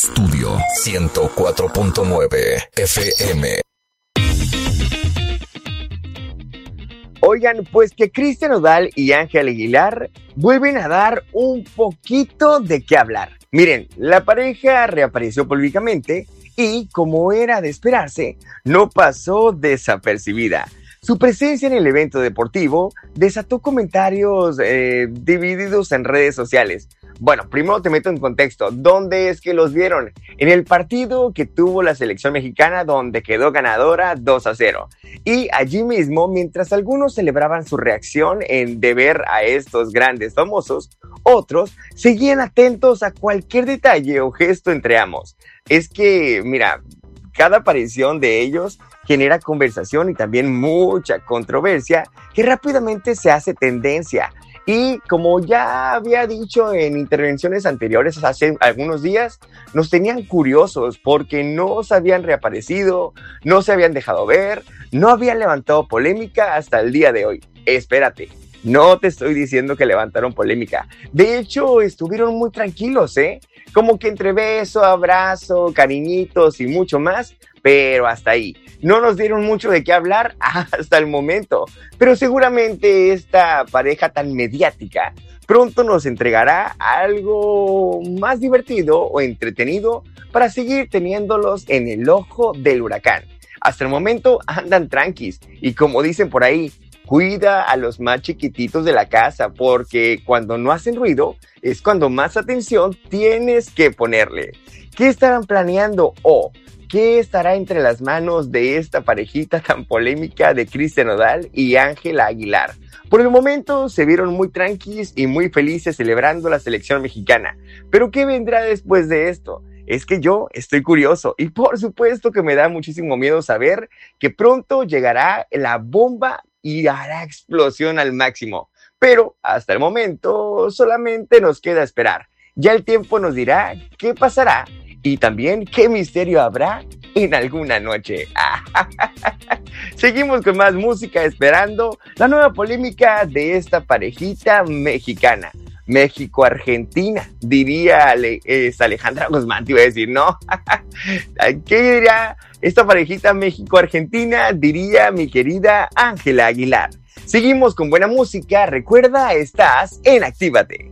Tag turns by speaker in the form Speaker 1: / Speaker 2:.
Speaker 1: Estudio 104.9 FM.
Speaker 2: Oigan, pues que Cristian Nodal y Ángel Aguilar vuelven a dar un poquito de qué hablar. Miren, la pareja reapareció públicamente y, como era de esperarse, no pasó desapercibida. Su presencia en el evento deportivo desató comentarios divididos en redes sociales. Bueno, primero te meto en contexto. ¿Dónde es que los vieron? En el partido que tuvo la selección mexicana, donde quedó ganadora 2-0. Y allí mismo, mientras algunos celebraban su reacción de ver a estos grandes famosos, otros seguían atentos a cualquier detalle o gesto entre ambos. Es que, mira, cada aparición de ellos genera conversación y también mucha controversia que rápidamente se hace tendencia. Y como ya había dicho en intervenciones anteriores hace algunos días, nos tenían curiosos porque no se habían reaparecido, no se habían dejado ver, no habían levantado polémica hasta el día de hoy. Espérate, no te estoy diciendo que levantaron polémica. De hecho, estuvieron muy tranquilos, como que entre beso, abrazo, cariñitos y mucho más, pero hasta ahí. No nos dieron mucho de qué hablar hasta el momento, pero seguramente esta pareja tan mediática pronto nos entregará algo más divertido o entretenido para seguir teniéndolos en el ojo del huracán. Hasta el momento andan tranquis y, como dicen por ahí, cuida a los más chiquititos de la casa, porque cuando no hacen ruido es cuando más atención tienes que ponerle. ¿Qué estarán planeando o qué estará entre las manos de esta parejita tan polémica de Cristian Nodal y Ángel Aguilar? Por el momento se vieron muy tranquis y muy felices celebrando la selección mexicana. ¿Pero qué vendrá después de esto? Es que yo estoy curioso y por supuesto que me da muchísimo miedo saber que pronto llegará la bomba y hará explosión al máximo. Pero hasta el momento solamente nos queda esperar. Ya el tiempo nos dirá qué pasará y también qué misterio habrá en alguna noche. Seguimos con más música esperando la nueva polémica de esta parejita mexicana. México-Argentina, diría Alejandra Guzmán, te iba a decir, ¿no? ¿Qué diría esta parejita México-Argentina? Diría mi querida Ángela Aguilar. Seguimos con buena música. Recuerda, estás en Actívate.